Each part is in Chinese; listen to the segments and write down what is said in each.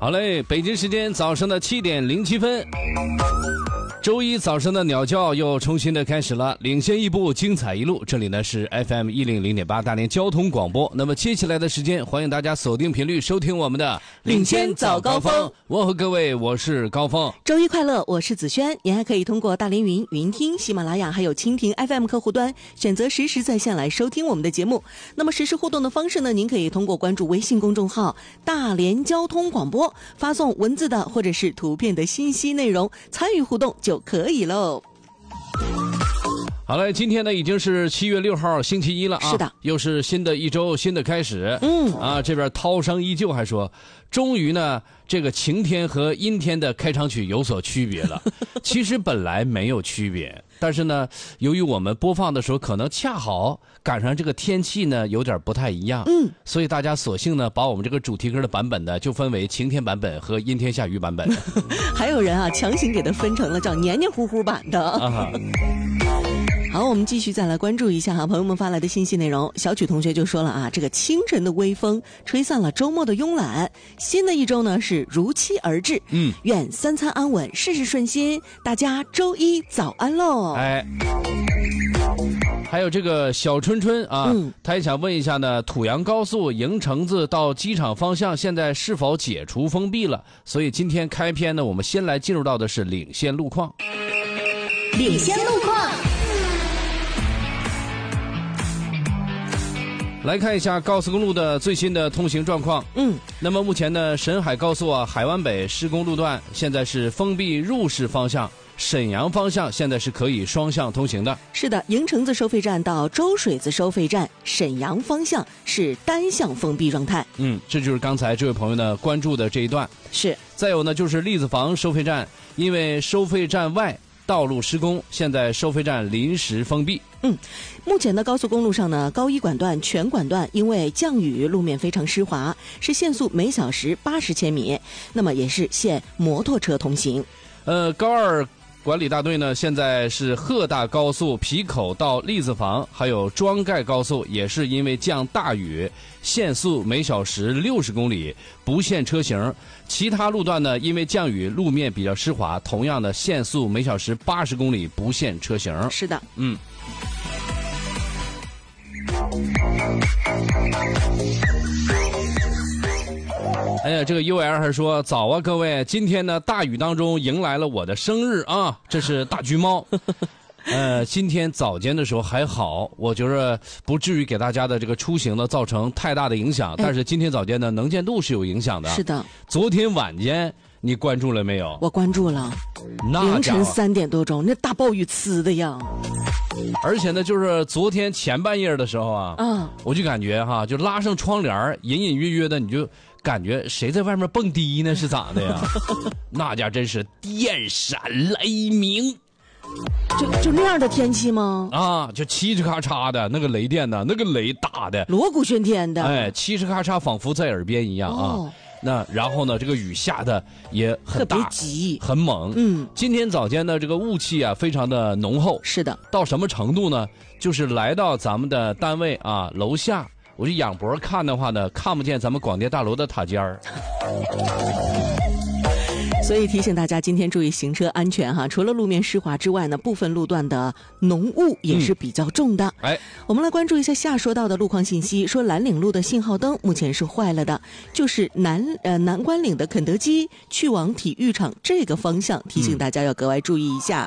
好嘞，北京时间早上的7:07，周一早上的鸟叫又重新的开始了，领先一步，精彩一路。这里呢是 FM100.8大连交通广播。那么接下来的时间，欢迎大家锁定频率收听我们的领先早高峰。 问候各位，我是高峰。 周一快乐，我是子轩。您还可以通过大连云、云听、喜马拉雅还有蜻蜓 FM 客户端选择实时在线来收听我们的节目。那么实时互动的方式呢，您可以通过关注微信公众号大连交通广播，发送文字的或者是图片的信息内容，参与互动就可以喽。 好嘞，今天呢已经是7月6号星期一了啊， 是的， 又是新的一周新的开始。这边涛声依旧还说，终于呢这个晴天和阴天的开场曲有所区别了。其实本来没有区别，但是呢由于我们播放的时候可能恰好赶上这个天气呢有点不太一样，所以大家索性呢把我们这个主题歌的版本呢就分为晴天版本和阴天下雨版本。 还有人啊强行给它分成了叫黏黏糊糊版的。好，我们继续再来关注一下朋友们发来的信息内容。小曲同学就说了啊，这个清晨的微风吹散了周末的慵懒，新的一周呢是如期而至。愿三餐安稳，事事顺心，大家周一早安喽。 还有这个小春春啊，他也想问一下呢，土阳高速营城子到机场方向现在是否解除封闭了？所以今天开篇呢，我们先来进入到的是领先路况。 领先路况。 来看一下高速公路的最新的通行状况。那么目前呢，沈海高速啊，海湾北施工路段现在是封闭入市方向，沈阳方向现在是可以双向通行的。 是的，营城子收费站到周水子收费站，沈阳方向是单向封闭状态。 这就是刚才这位朋友呢关注的这一段。 是。 再有呢，就是栗子房收费站，因为收费站外道路施工，现在收费站临时封闭。 目前的高速公路上呢，高一管段、全管段因为降雨，路面非常湿滑，是限速每小时80千米，那么也是限摩托车通行。 高二管理大队呢，现在是鹤大高速皮口到栗子房，还有庄盖高速，也是因为降大雨，限速每小时60公里，不限车型。其他路段呢，因为降雨，路面比较湿滑，同样的限速每小时80公里，不限车型。 是的。 哎呀，这个 UL 还说早啊，各位，今天呢大雨当中迎来了我的生日啊，这是大橘猫。今天早间的时候还好，我觉得不至于给大家的这个出行呢造成太大的影响，但是今天早间呢能见度是有影响的。 是的。 昨天晚间你关注了没有？ 我关注了，凌晨3点多钟，那大暴雨呲的呀。 而且呢，就是昨天前半夜的时候啊，我就感觉就拉上窗帘，隐隐约约的，你就感觉谁在外面蹦迪呢？是咋的呀？那家真是电闪雷鸣。 就那样的天气吗？ 就嘁哧咔嚓的那个雷电呢，那个雷打的锣鼓喧天的， 嘁哧咔嚓，仿佛在耳边一样啊。那然后呢，这个雨下的也很大， 特别急， 很猛。今天早间的这个雾气啊，非常的浓厚。 是的。 到什么程度呢？就是来到咱们的单位楼下，我就仰脖看的话呢，看不见咱们广电大楼的塔尖儿。 所以提醒大家今天注意行车安全哈。除了路面湿滑之外呢，部分路段的浓雾也是比较重的。我们来关注一下下说到的路况信息，说蓝岭路的信号灯目前是坏了的，就是南关岭的肯德基去往体育场这个方向，提醒大家要格外注意一下。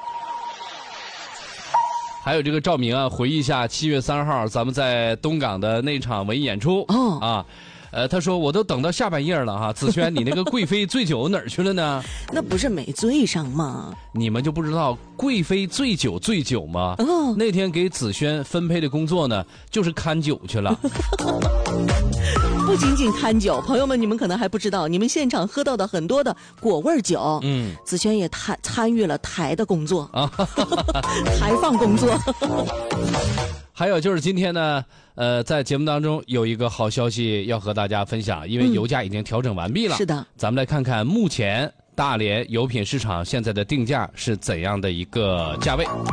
还有这个赵明啊，回忆一下7月3号咱们在东港的那场文艺演出他说我都等到下半夜了哈，子轩，你那个贵妃醉酒哪儿去了呢？ 那不是没醉上吗？ 你们就不知道贵妃醉酒吗？那天给子轩分配的工作呢，就是看酒去了。 不仅仅看酒，朋友们，你们可能还不知道，你们现场喝到的很多的果味酒，子轩也参与了台的工作台放工作。 还有就是今天呢，在节目当中有一个好消息要和大家分享，因为油价已经调整完毕了。 是的， 咱们来看看目前大连油品市场现在的定价是怎样的一个价位。